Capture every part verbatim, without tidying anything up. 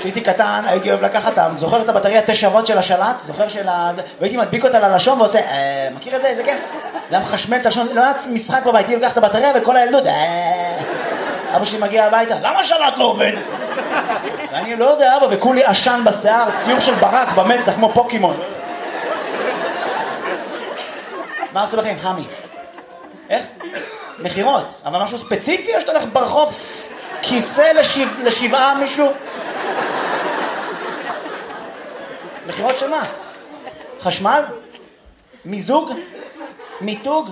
כשהייתי קטן, הייתי אוהב לקחת, אתה זוכר את הבטריה תשע וולט של השלט? זוכר של ה... והייתי מדביק אותה ללשון ועושה, אה, מכיר את זה? זה כן? זה היה מחשמל את הלשון, לא היה משחק בבית, הייתי לוקח את הבטריה וכל הילדות, אה... אבא שלי מגיע הביתה, למה השלט לא עובד? ואני לא יודע, אבא, וכולי עשן בשיער, ציור של ברק במצח, כמו פוקימון. מה עשו לכם? המי. איך? מחירות. אבל משהו ספציפי או שאתה הולך ברחוב כיסא לשבע, לשבעה מישהו? מחירות של מה? חשמל? מיזוג? מיתוג?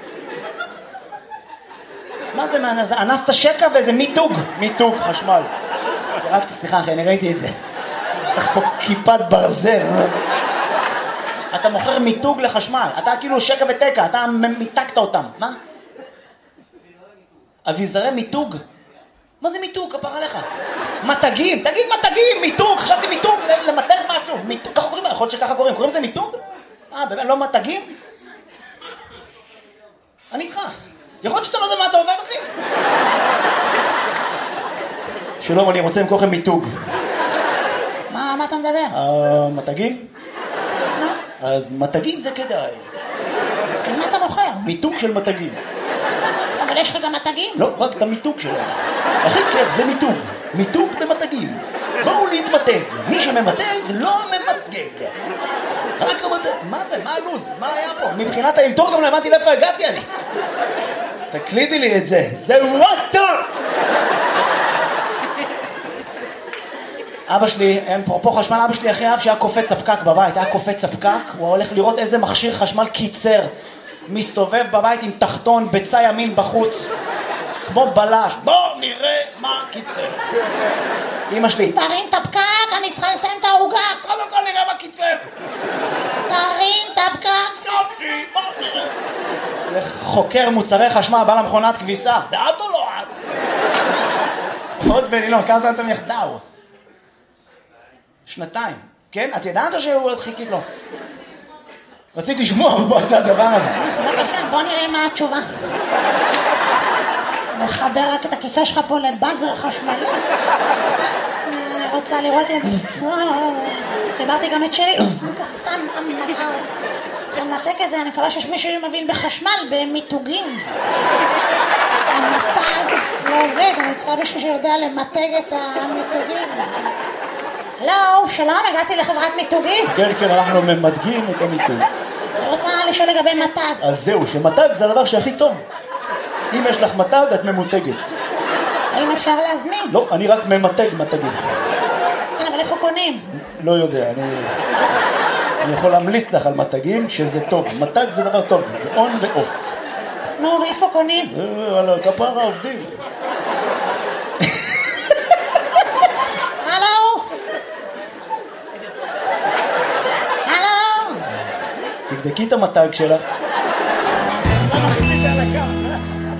מה זה? מה, זה אנסת שקע וזה מיתוג. מיתוג, חשמל. רק סליחה אחי, אני ראיתי את זה. צריך פה כיפת ברזל. אתה מוכר מיתוג לחשמל. אתה כאילו שקע ותקע, אתה מיתקת אותם. מה? אביזרי מיתוג? מה זה מיתוג? כפר עליך. מתגים, תגיד מתגים, מיתוג, חשבתי מיתוג, למתג משהו. מיתוג, ככה קוראים, יכול להיות שככה קוראים. קוראים לזה מיתוג? אה, באמת, לא מתגים? אני איתך. יכול להיות שאתה לא יודע מה אתה עובד, אחי? שלום, אני רוצה למכור לכם מיתוג. מה, מה אתה מדבר? אה, מתגים? אז מתגים זה כדאי. אז מה אתה מוכר? מיתוג של מתגים. אבל יש לך גם מתגים? לא, רק את המיתוג שלהם. הכי כיף זה מיתוג. מיתוג במתגים. בואו להתמתג. מי שממתג לא ממתגג. רק המתג. מה זה? מה הלוז? מה היה פה? מבחינת האלתור גם לא הבנתי לאיפה הגעתי אני. תקלידי לי את זה. זה וואטר! אבא שלי, אפרופו חשמל, אבא שלי אחרי אב שהיה קופץ הפקק בבית, היה קופץ הפקק, הוא הולך לראות איזה מכשיר חשמל קיצר, מסתובב בבית עם תחתון בצע ימין בחוץ, כמו בלש, בוא נראה מה קיצר. אמא שלי, תרים את הפקק, אני צריכה לסיים את העוגה. קודם כל נראה מה קיצר. תרים את הפקק. יופי, בוא נראה. חוקר מוצרי חשמל, בא למכונת כביסה, זה את או לא את? עוד בנילון, כמה זמן אתם יחדאו? שנתיים, כן? את ידעת או שהוא עוד חיכית לו? רציתי לשמוע, הוא עושה הדבר הזה. בבקשה, בוא נראה מה התשובה. מחבר רק את הכיסא שלך פה לבאזר חשמלי. אני רוצה לראות אם... חיברתי גם את שלי. קסם המנקרס. צריך לנתק את זה, אני מקווה שיש מישהו שמבין בחשמל, במיתוגים. המתג לא עובד, אני צריכה מישהו שיודע למתג את המיתוגים. הלו, שלום, הגעתי לחברת מיתוגים. כן, כן, אנחנו ממתגים את המיתוג. אני רוצה לשאול לגבי מתג. אז זהו, שמתג זה הדבר שהכי טוב. אם יש לך מתג, את ממותגת. האם אפשר להזמין? לא, אני רק ממתג מתגים. כן, אבל איפה קונים? לא יודע, אני... אני יכול להמליץ לך על מתגים שזה טוב. מתג זה דבר טוב, זה און ואוף. נו, ואיפה קונים? על כפרה עובדים. הלו? הלו? תבדקי את המתג שלך.